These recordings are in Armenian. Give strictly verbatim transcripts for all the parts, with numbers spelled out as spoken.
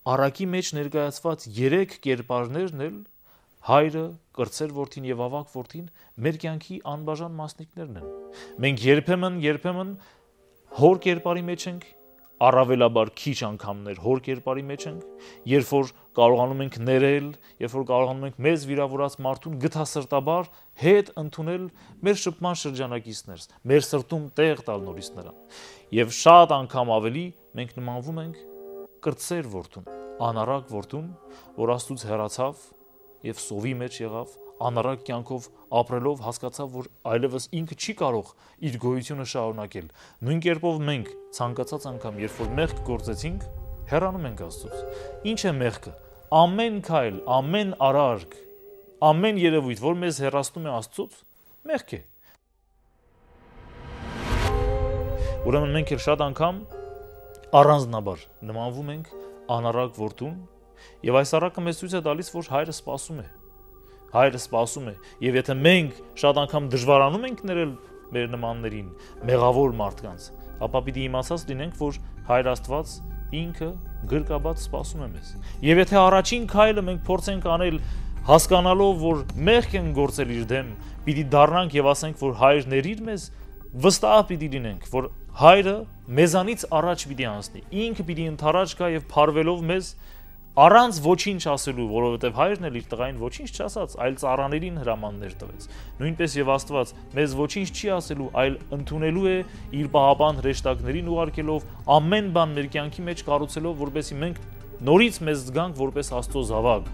առակի մեջ ներկայացված երեք կերպարներն էլ հայրը, կրտսեր որդին եւ ավակ որդին մեր կյանքի անբաժան մասնիկներն են։ Մենք երբեմն երբեմն հոր կերպարի մեջ ենք, առավելաբար քիչ անգամներ հոր կերպարի մեջ ենք, երբ որ կարողանում ենք ներել, երբ որ կարողանում ենք մեզ վիրավորած մարդուն գթասրտաբար հետ ընդունել մեր շփման շրջանակիցներս, մեր սրտում տեղ տալ նորից նրան։ Եվ շատ անգամ ավելի մենք նմանվում ենք կրտսեր որդուն, անառակ որդուն, որ Աստծուց հեռացավ եւ սովի մեջ եղավ, անառակ կյանքով ապրելով հասկացավ, որ այլևս ինքը չի կարող իր գոյությունը շարունակել։ Նույն կերպով մենք ցանկացած անգամ, երբ որ մեղք գործեցինք, հեռանում ենք Աստծուց։ Ինչ է մեղքը։ Ամեն քայլ, ամեն արարք, ամեն երևույթ, որ մեզ հեռացնում է Աստծուց, մեղք է։ Ուրեմն մենք էլ շատ անգամ առանձնաբար նմանվում ենք անառակ որդուն, եւ այս առակը մեզ ցույց է տալիս, որ հայրը սպասում է։ Հայրը սպասում է, եւ եթե մենք շատ անգամ դժվարանում ենք ներել մեր նմաններին, մեղավոր մարդկանց, ապա պիտի իմացած լինենք, որ Հայր Աստված ինքը գրկաբաց սպասում է մեզ։ Եվ եթե առաջին քայլը մենք փորձենք անել հասկանալով, որ մեղք են գործել իր դեմ, պիտի դառնանք եւ ասենք, որ Հայր ների մեզ, վստահ պիտի լինենք, որ Հայրը մեզանից առաջ պիտի անցնի։ Ինքը պիտի ընթառաջ գա եւ փառվելով մեզ առանց ոչինչ ասելու, որովհետև հայրն էլ իր տղային ոչինչ չասաց, այլ ծառաներին հրամաններ տվեց։ Նույնպես եւ Աստված մեզ ոչինչ չի ասելու, այլ ընդունելու է իր պահապան հրեշտակներին ուղարկելով, ամեն բան մեր կյանքի մեջ կառուցելով, որպեսզի մենք նորից մեզ զգանք որպես Աստծո զավակ։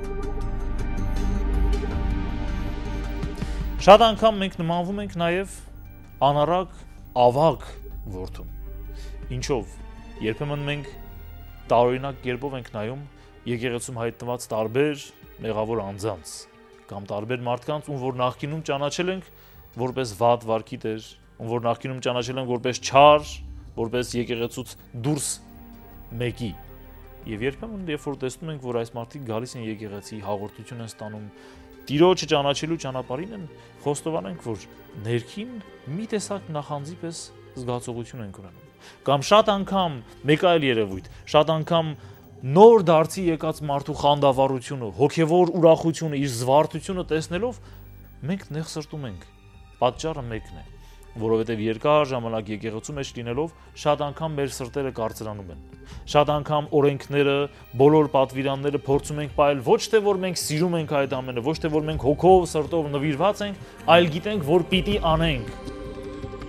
Շատ անգամ մենք նմանվում ենք նաեւ անառակ ավակ որդուն։ Ինչով։ Երբեմն մենք տարօրինակ կերպով ենք նայում եկեղեցում հայտնված տարբեր մեղավոր անձանց կամ տարբեր մարդկանց, ում որ նախկինում ճանաչել ենք որպես վատ վարքի տեր, ում որ նախկինում ճանաչել ենք որպես չար, որպես եկեղեցուց դուրս մեկի։ Եվ երբեմն երբ որ տեսնում ենք, որ այս մարդիկ գալիս են եկեղեցի, հաղորդություն են ստանում, Տիրոջը ճանաչելու ճանապարհին են, խոստովանենք, որ ներքին մի տեսակ նախանձի պես զգացողություն ենք ունենում։ Կամ շատ անգամ մեկ այլ երևույթ, շատ անգամ նոր դարձի եկած մարդու խանդավառությունը, հոգևոր ուրախությունը, իր զվարթությունը տեսնելով մենք նեղսրտում ենք։ Պատճառը մեկն է, որովհետև երկար ժամանակ եկեղեցու մեջ լինելով շատ անգամ մեր սրտերը կարծրանում են։ Շատ անգամ օրենքները, բոլոր պատվիրանները փորձում ենք պահել ոչ թե որ մենք սիրում ենք այդ ամենը, ոչ թե որ մենք հոգով, սրտով նվիրված ենք, այլ գիտենք, որ պիտի անենք։